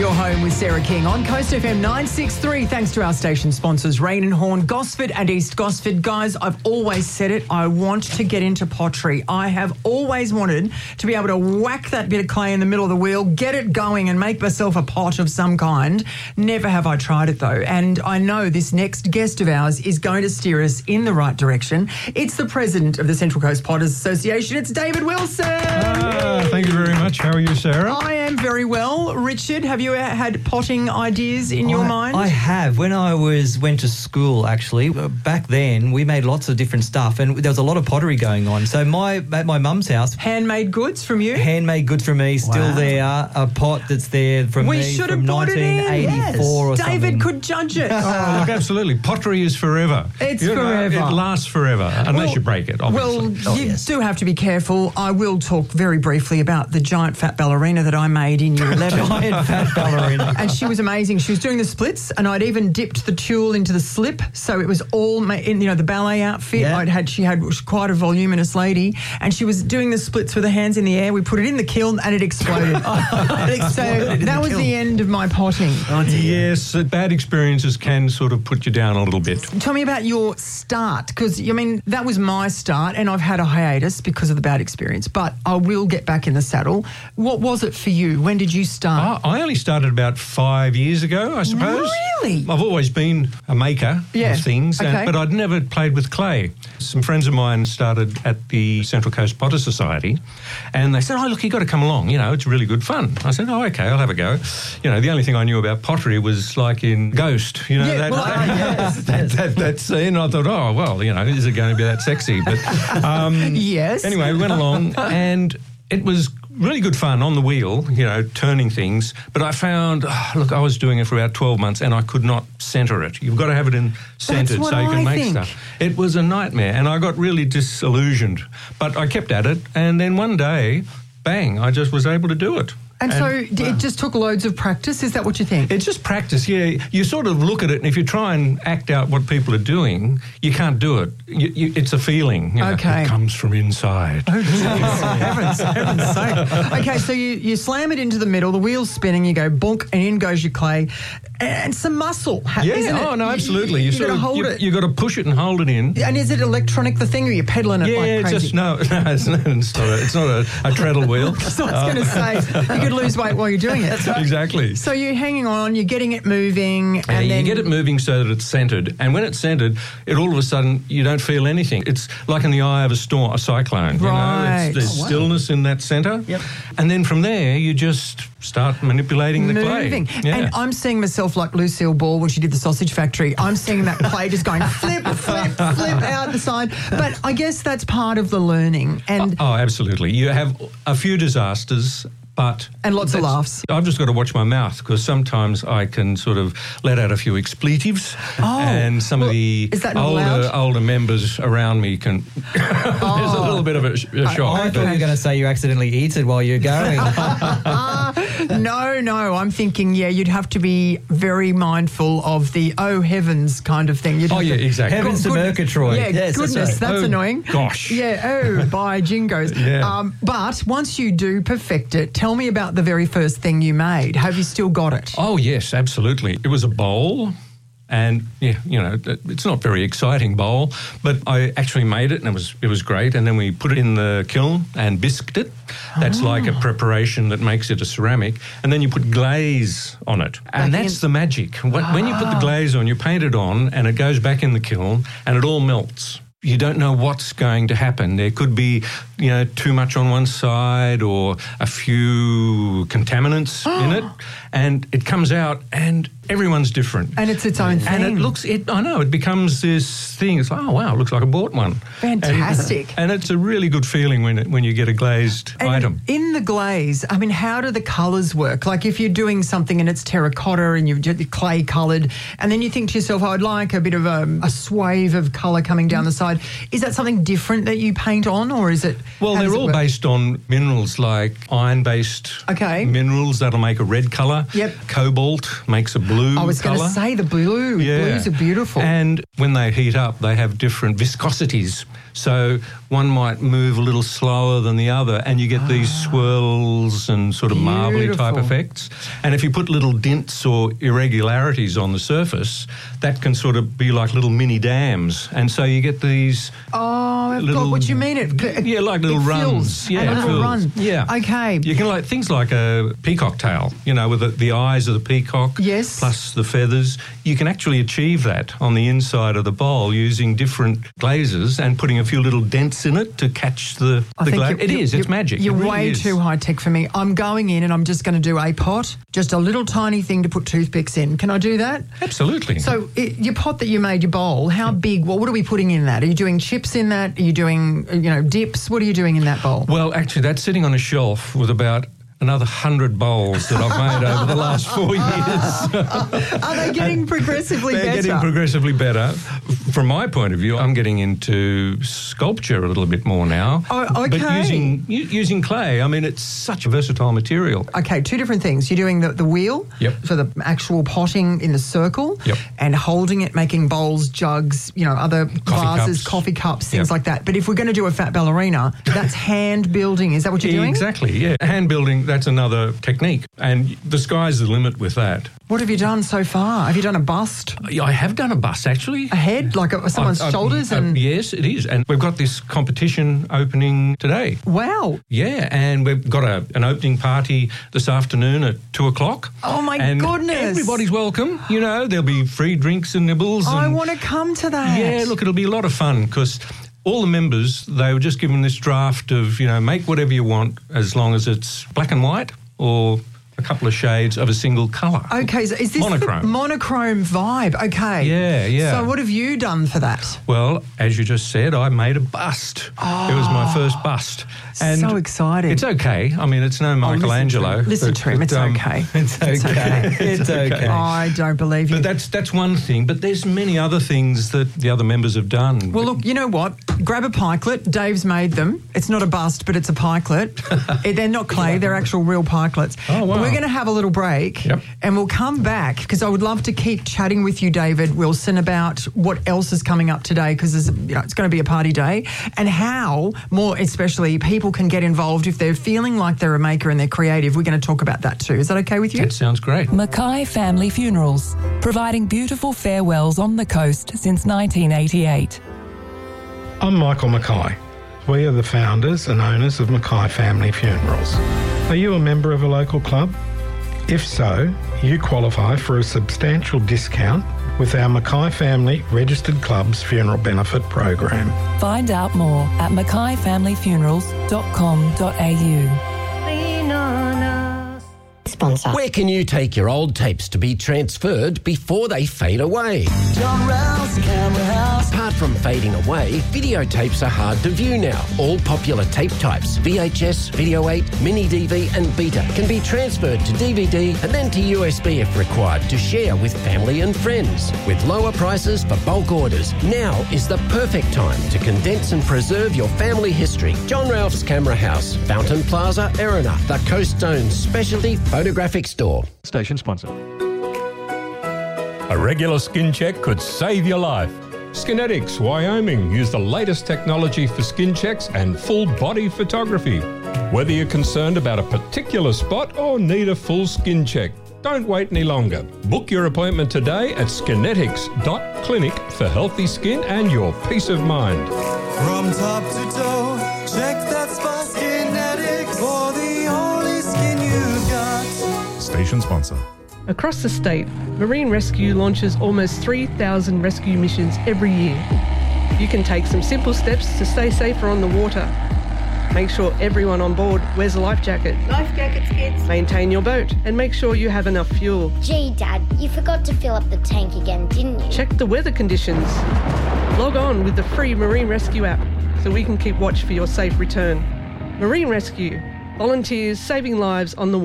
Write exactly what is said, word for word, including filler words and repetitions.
Your Home with Sarah King on Coast F M nine sixty-three. Thanks to our station sponsors, Rain and Horn, Gosford and East Gosford. Guys, I've always said it. I want to get into pottery. I have always wanted to be able to whack that bit of clay in the middle of the wheel, get it going and make myself a pot of some kind. Never have I tried it though. And I know this next guest of ours is going to steer us in the right direction. It's the president of the Central Coast Potters Association. It's David Wilson. Ah, thank you very much. How are you, Sarah? I am very well. Richard, have you had potting ideas in your I, mind? I have. When I was went to school, actually, back then, we made lots of different stuff and there was a lot of pottery going on. So my at my mum's house... Handmade goods from you? Handmade goods from me, still Wow. there. A pot that's there from we me should from have brought it in. nineteen eighty-four Yes. or David something. could judge it. Oh, look, absolutely. Pottery is forever. It's You know, forever. it lasts forever, unless Well- you break it, obviously. Well, Oh, you yes. do have to be careful. I will talk very briefly about the giant fat ballerina that I made in year eleven. Giant fat ballerina. And she was amazing. She was doing the splits, and I'd even dipped the tulle into the slip, so it was all ma- in, you know, the ballet outfit. Yeah. I'd had she had was quite a voluminous lady, and she was doing the splits with her hands in the air. We put it in the kiln, and it exploded. It ex- so in that the was kiln. the end of my potting. Oh, dear. Yes, uh, bad experiences can sort of put you down a little bit. Tell me about your start, because, I mean, that was my start, and I've had a hiatus because of the bad experience, but I will get back in the saddle. What was it for you? When did you start? I I only started about five years ago, I suppose. Really? I've always been a maker Yeah, of things, and- okay. but I'd never played with clay. Some friends of mine started at the Central Coast Potter Society, and they said, oh, look, you've got to come along. You know, it's really good fun. I said, oh, okay, I'll have a go. You know, the only thing I knew about pottery was like in Ghost, you know, Yeah, that, well, that, yes, that, that, that scene. I thought, oh, well, you know, is it going to be that sexy? But um, Yes. Anyway, we went along, and it was really good fun on the wheel, you know, turning things. But I found, oh, look, I was doing it for about twelve months and I could not centre it. You've got to have it in centred what so you can I make think. stuff. It was a nightmare and I got really disillusioned. But I kept at it, and then one day, bang, I just was able to do it. And, so d it just took loads of practice? Is that what you think? It's just practice, yeah. You sort of look at it, and if you try and act out what people are doing, you can't do it. You, you, it's a feeling. You know, Okay. it comes from inside. Oh, heavens, heavens sake. Okay, so you, you slam it into the middle, the wheel's spinning, you go bonk, and in goes your clay, and some muscle. ha- Yeah, isn't it? oh, no, absolutely. You, you, sort got to of- hold you, it. you got to push it and hold it in. And is it electronic, the thing, or you're pedaling it Yeah, like it's crazy? just, no, no, it's not, it's not a, it's not a, a treadle wheel. So I was going to say, you could lose weight while you're doing it. Exactly. So you're hanging on, you're getting it moving, and, And then you get it moving so that it's centred. And when it's centred, it all of a sudden, you don't feel anything. It's like in the eye of a storm, a cyclone. You Right. know? It's, there's Oh, wow. stillness in that centre. Yep. And then from there, you just start manipulating the moving. clay. Yeah. And I'm seeing myself like Lucille Ball when she did the Sausage Factory. I'm seeing that clay just going flip, flip, flip out the side. But I guess that's part of the learning. And Oh, absolutely. You have a few disasters, but... And lots of that's- laughs. I've just got to watch my mouth, because sometimes I can sort of let out a few expletives, Oh, and some well, of the is that not older allowed? older members around me can... There's a little bit of a, sh- a shock. I but- thought you were going to say you accidentally eat it while you're going. no, no, I'm thinking, yeah, you'd have to be very mindful of the oh heavens kind of thing. You'd Oh, have yeah, to- exactly. Heavens to Good- Murgatroyd. Yeah, Yes, that's goodness, that's, right. Oh, annoying. gosh. Yeah, oh, by jingos. Yeah. Um, but once you do perfect it, tell me about the very first thing you made. Have you still got it? Oh, yes, absolutely. It was a bowl. And, yeah, you know, it's not very exciting bowl, but I actually made it and it was it was great. And then we put it in the kiln and bisqued it. That's like a preparation that makes it a ceramic. And then you put glaze on it. And Back that's in- the magic. When, when you put the glaze on, you paint it on and it goes back in the kiln and it all melts. You don't know what's going to happen. There could be, you know, too much on one side or a few contaminants in it, and it comes out and everyone's different. And it's its own thing. And it looks, it, I know, it becomes this thing. It's like, oh, wow, it looks like I bought one. Fantastic. And, and it's a really good feeling when it, when you get a glazed And item. in the glaze, I mean, how do the colours work? Like if you're doing something and it's terracotta and you've got clay coloured, and then you think to yourself, oh, I'd like a bit of a, a swathe of colour coming down the side. Is that something different that you paint on, or is it... Well, how they're does it all work? based on minerals like iron-based Okay. minerals that'll make a red colour. Yep. Cobalt makes a blue I was going to colour. say the blue. Yeah. Blues are beautiful. And when they heat up, they have different viscosities. So one might move a little slower than the other, and you get ah. these swirls and sort of Beautiful. marbly type effects. And if you put little dints or irregularities on the surface, that can sort of be like little mini dams. And so you get these... Oh, I've little, got what you mean. It, it yeah, like little it runs. Fills. Yeah, and a little fills. run. Yeah. Okay. You can like things like a peacock tail, you know, with the, the eyes of the peacock. Yes. Plus the feathers. You can actually achieve that on the inside of the bowl using different glazes and putting a few little dents in it to catch the, I the think glaze. you- It you- is. you- It's magic. You're It really way is. too high tech for me. I'm going in and I'm just going to do a pot, just a little tiny thing to put toothpicks in. Can I do that? Absolutely. So it, your pot that you made, your bowl, how big? Well, what are we putting in that? Are you doing chips in that? Are you doing, you know, dips? What are you doing in that bowl? Well, actually, that's sitting on a shelf with about another hundred bowls that I've made over the last four years. Are they getting progressively They're better? getting progressively better. From my point of view, I'm getting into sculpture a little bit more now. Oh, okay. But using u- using clay, I mean, it's such a versatile material. Okay, two different things. You're doing the, the wheel Yep. for the actual potting in the circle Yep. and holding it, making bowls, jugs, you know, other glasses, cups. coffee cups, things Yep. like that. But if we're going to do a fat ballerina, that's hand building. Is that what you're doing? Exactly, yeah. Hand building, that's another technique. And the sky's the limit with that. What have you done so far? Have you done a bust? Yeah, I have done a bust, actually. A head? Like a, someone's I- I- shoulders? uh, and yes, it is. And we've got this competition opening today. Wow. Yeah, and we've got a, an opening party this afternoon at two o'clock. Oh, my and goodness. Everybody's welcome. You know, there'll be free drinks and nibbles. I and, want to come to that. Yeah, look, it'll be a lot of fun because all the members, they were just given this draft of, you know, make whatever you want as long as it's black and white or a couple of shades of a single colour. Okay, so is this Monochrome. the monochrome vibe? Okay. Yeah, yeah. So what have you done for that? Well, as you just said, I made a bust. Oh, it was my first bust. And so exciting. It's okay. I mean, it's no Michelangelo. Listen to him. but- It's but, um, okay. It's okay. It's okay. I don't believe you. But that's that's one thing. But there's many other things that the other members have done. Well, look, you know what? Grab a pikelet. Dave's made them. It's not a bust, but it's a pikelet. Eh, they're not clay. They're actual real pikelets. Oh, wow. We're going to have a little break. Yep. And we'll come back because I would love to keep chatting with you, David Wilson, about what else is coming up today because you know, it's going to be a party day and how, more especially, people can get involved if they're feeling like they're a maker and they're creative. We're going to talk about that too. Is that okay with you? That sounds great. Mackay Family Funerals, providing beautiful farewells on the coast since nineteen eighty-eight. I'm Michael Mackay. We are the founders and owners of Mackay Family Funerals. Are you a member of a local club? If so, you qualify for a substantial discount with our Mackay Family Registered Clubs Funeral Benefit Program. Find out more at mackay family funerals dot com dot a u. Sponsor. Where can you take your old tapes to be transferred before they fade away? John Ralph's Camera House. Apart from fading away, videotapes are hard to view now. All popular tape types, V H S, Video eight, Mini D V and Beta, can be transferred to D V D and then to U S B if required to share with family and friends. With lower prices for bulk orders, now is the perfect time to condense and preserve your family history. John Ralph's Camera House, Fountain Plaza, Erina, the Coast Zone's specialty photographic store. Station sponsor. A regular skin check could save your life. Skinetics, Wyoming, use the latest technology for skin checks and full body photography. Whether you're concerned about a particular spot or need a full skin check, don't wait any longer. Book your appointment today at skinetics dot clinic for healthy skin and your peace of mind. From top to toe, check that spot. Skinetics for the only skin you've got. Station sponsor. Across the state, Marine Rescue launches almost three thousand rescue missions every year. You can take some simple steps to stay safer on the water. Make sure everyone on board wears a life jacket. Life jackets, kids. Maintain your boat and make sure you have enough fuel. Gee, Dad, you forgot to fill up the tank again, didn't you? Check the weather conditions. Log on with the free Marine Rescue app so we can keep watch for your safe return. Marine Rescue, volunteers saving lives on the water.